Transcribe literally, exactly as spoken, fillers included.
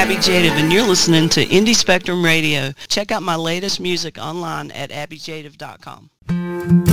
Abby Jadov, and you're listening to Indie Spectrum Radio. Check out my latest music online at abby jadov dot com.